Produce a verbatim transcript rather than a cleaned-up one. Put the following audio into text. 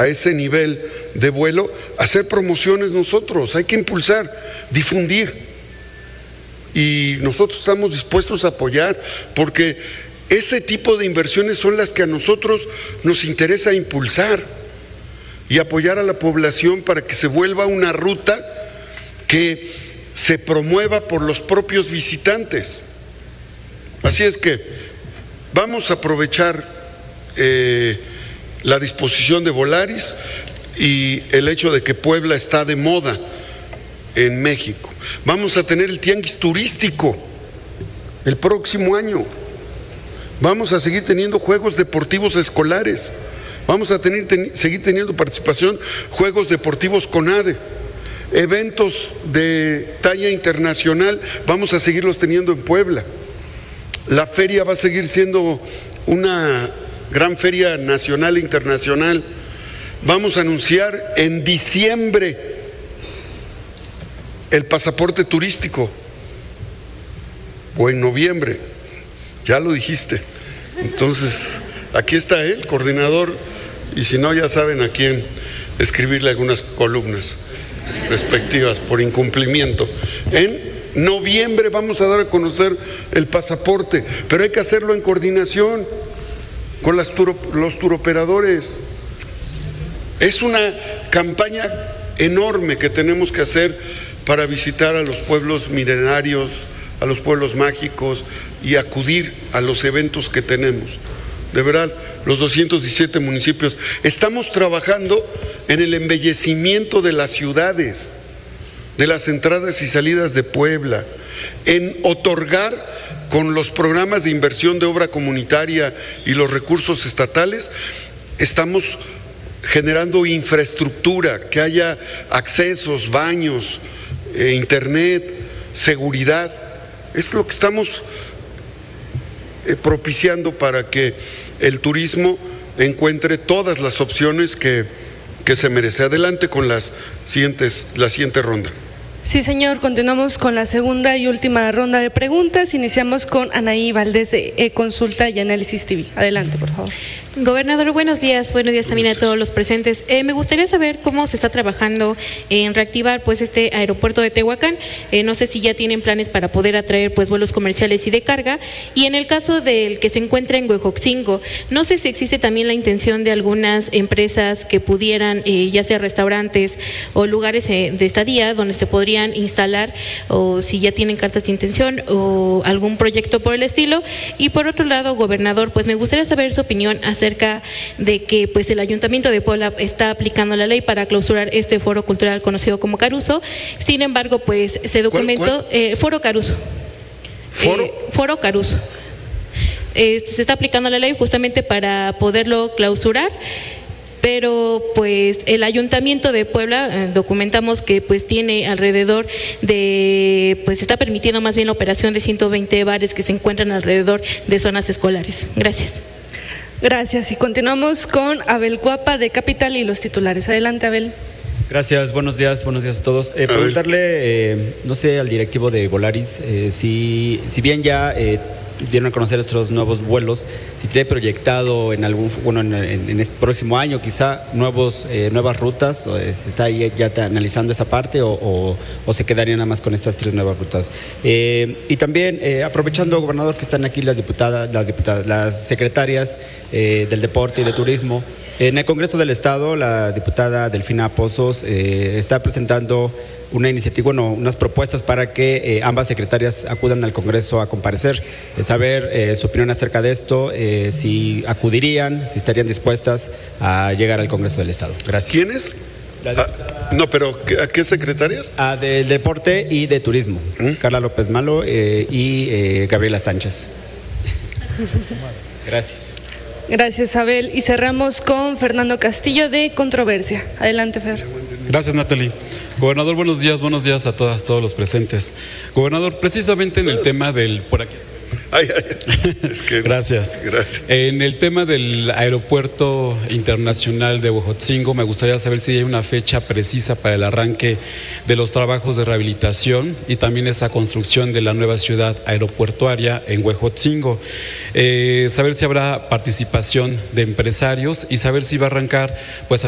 a ese nivel de vuelo, hacer promociones nosotros, hay que impulsar, difundir. Y nosotros estamos dispuestos a apoyar, porque ese tipo de inversiones son las que a nosotros nos interesa impulsar y apoyar a la población para que se vuelva una ruta que se promueva por los propios visitantes. Así es que vamos a aprovechar eh, la disposición de Volaris y el hecho de que Puebla está de moda en México. Vamos a tener el tianguis turístico el próximo año. Vamos a seguir teniendo juegos deportivos escolares. Vamos a tener, ten, seguir teniendo participación, juegos deportivos CONADE. Eventos de talla internacional, vamos a seguirlos teniendo en Puebla. La feria va a seguir siendo una gran feria nacional e internacional. Vamos a anunciar en diciembre el pasaporte turístico, o en noviembre, ya lo dijiste. Entonces, aquí está el coordinador, y si no, ya saben a quién escribirle algunas columnas respectivas por incumplimiento. En noviembre vamos a dar a conocer el pasaporte, pero hay que hacerlo en coordinación con las turo, los turoperadores. Es una campaña enorme que tenemos que hacer para visitar a los pueblos milenarios, a los pueblos mágicos y acudir a los eventos que tenemos. De verdad, los doscientos diecisiete municipios. Estamos trabajando en el embellecimiento de las ciudades, de las entradas y salidas de Puebla, en otorgar con los programas de inversión de obra comunitaria y los recursos estatales, estamos generando infraestructura, que haya accesos, baños, eh, internet, seguridad. Es lo que estamos eh, propiciando para que el turismo encuentre todas las opciones que, que se merece. Adelante con las siguientes, la siguiente ronda. Sí, señor, continuamos con la segunda y última ronda de preguntas. Iniciamos con Anaí Valdés de E-Consulta y Análisis T V. Adelante, por favor. Gobernador, buenos días, buenos días también a todos los presentes. Eh, me gustaría saber cómo se está trabajando en reactivar pues este aeropuerto de Tehuacán. Eh, no sé si ya tienen planes para poder atraer pues vuelos comerciales y de carga. Y en el caso del que se encuentra en Huejotzingo, no sé si existe también la intención de algunas empresas que pudieran, eh, ya sea restaurantes o lugares eh, de estadía, donde se podrían instalar, o si ya tienen cartas de intención o algún proyecto por el estilo. Y por otro lado, gobernador, pues me gustaría saber su opinión acerca de que pues el Ayuntamiento de Puebla está aplicando la ley para clausurar este foro cultural conocido como Caruso. Sin embargo, pues se documentó, ¿Cuál, cuál? Eh, foro Caruso. ¿Foro? Eh, foro Caruso. Eh, se está aplicando la ley justamente para poderlo clausurar. Pero pues el Ayuntamiento de Puebla eh, documentamos que pues tiene alrededor de, pues está permitiendo más bien la operación de ciento veinte bares que se encuentran alrededor de zonas escolares. Gracias. Gracias, y continuamos con Abel Cuapa de Capital y los titulares. Adelante, Abel. Gracias, buenos días, buenos días a todos. Eh, preguntarle, eh, no sé, al directivo de Volaris, eh, si, si bien ya eh, dieron a conocer estos nuevos vuelos, si tiene proyectado en algún, bueno, en, en, en este próximo año quizá nuevos, eh, nuevas rutas, o se está ya, ya analizando esa parte o, o, o se quedaría nada más con estas tres nuevas rutas. Eh, y también eh, aprovechando, gobernador, que están aquí las diputadas, las diputadas, las secretarias eh, del Deporte y de Turismo. En el Congreso del Estado, la diputada Delfina Pozos eh, está presentando una iniciativa, bueno, unas propuestas para que eh, ambas secretarias acudan al Congreso a comparecer, eh, saber eh, su opinión acerca de esto, eh, si acudirían, si estarían dispuestas a llegar al Congreso del Estado. Gracias. ¿Quiénes? Ah, no, pero ¿a qué secretarias? Ah, del Deporte y de Turismo. ¿Mm? Carla López Malo eh, y eh, Gabriela Sánchez. Gracias. Gracias, Abel. Y cerramos con Fernando Castillo de Controversia. Adelante, Fer. Gracias, Natalie. Gobernador, buenos días, buenos días a todas, todos los presentes. Gobernador, precisamente en el tema del... Por aquí. Ay, ay, es que, gracias. Gracias. En el tema del Aeropuerto Internacional de Huejotzingo, me gustaría saber si hay una fecha precisa para el arranque de los trabajos de rehabilitación y también esa construcción de la nueva ciudad aeropuertuaria en Huejotzingo. Eh, saber si habrá participación de empresarios y saber si va a arrancar pues a